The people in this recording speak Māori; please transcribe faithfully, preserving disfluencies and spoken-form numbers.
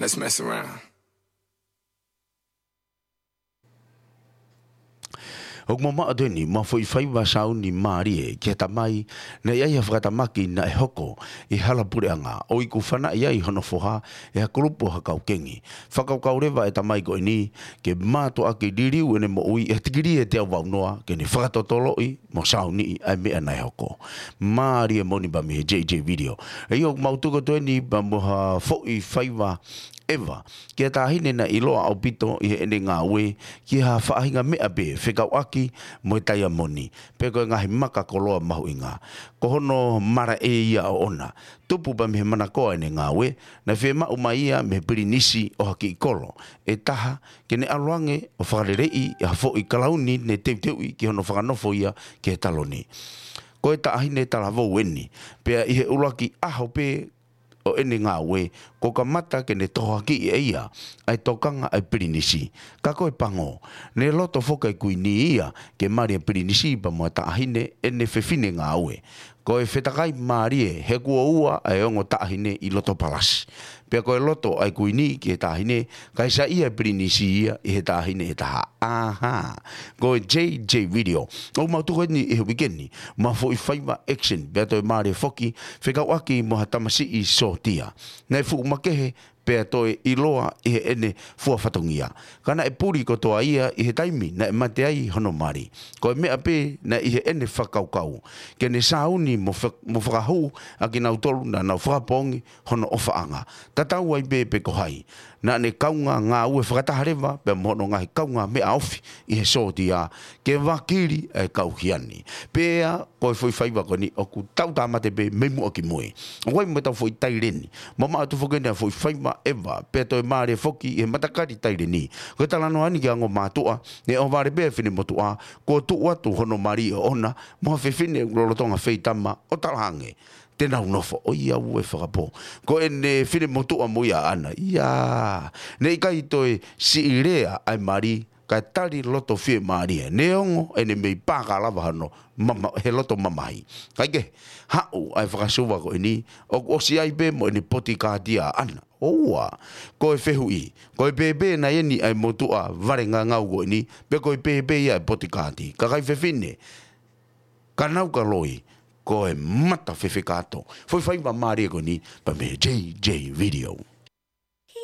Let's mess around. O mo ma adeni ma foi fai wa sau ni mari ke ta mai na ia ia frata maki na e hoko i hala pure anga o i ku fana ia i hono foha e grupo ha kau kengi fa kau kau reva e ta mai ko ni ke ma to aki diri u ne mo ui e tigiri e te wa noa ke ni frata tolo i mo sau ni ai me na e hoko mari e moni ba me J J video e o mau tu ko to ni ba mo ha fo i fai wa eva ke ta hine na iloa au pito i ene ngā we ki ha whaahinga mea be whekau aki mo i taia moni pe koe ngahi maka koloa mahu i ngā ko hono mara e ia o ona tupu ba mihe mana koa ene ngā we na whe mau mai ia me piri nisi o haki i kolo e taha ke ne aluange o whakarerei i hafo i kalauni ne teu teu i ki hono whakanofo ia ke taloni ko e ta ahine talavou eni pe i he ulaki aho pe o ene ngā we, ko ka mata ke ne toha ki e ia, ai tokanga ai pirinisi. Ka koe pango, ne loto foka i kui ni ia, ke maria pirinisi pa mua taahine ene whewhine ngā we. Ko e whetakai marie, he kua ua ai ongo taahine i loto palasi. Pea koe loto ai kui ni ki he tahine, kai sa ia pirinisi ia i he tahine e taha. Aha. Koe J J video. O mautuko ni e wikeni, ma fo i whaiva action, pea toi maare foki, whekau aki mo ha tamasi i sotia. Nei fu makehe, pea toi i loa i he ene fua whatongia. Kana e puri ko toa ia i he taimi na e mate ai hono mari. Ko e mea pe na i he ene whakaukau. Ke ne sauni mo whakahu a ki nau tolu na nau whakapongi hono ofaanga. Tatau ai be pe ko hai. Na ne kaunga ngā ue whakataharewa pe mono ngahi kaunga mea ofi i he sotia. Ke wakiri e kauhiani. Pea ko e foi whaiwa ko ni oku tau tamate pe meimu o ki moe. O wai mo tau foi taireni. Mama atu whakene a foi whaiwa eva pe to mare foki e matakari taire ni ko talano ani ki ngo matua ne o vare be fini motua ko tu watu hono mari ona mo fe fini lolotonga feitama o talange te nau nofo o ia ue whakapo ko ene fini motua mo ia ana ia ne kai toi si irea ai mari ka tari loto fie maria neongo ene mei paka lava hano mama he loto mamai kaike hau ai whakasuwa ko ini o osi ai be mo ene poti kātia ana oua ko e whehui ko e bebe na eni ai motua varenga ngau ko ini pe ko e bebe ia poti kāti ka kai whewhine ka nau ka loi ko e mata whewhikato foi whaiva maria ko ni pa me J J video.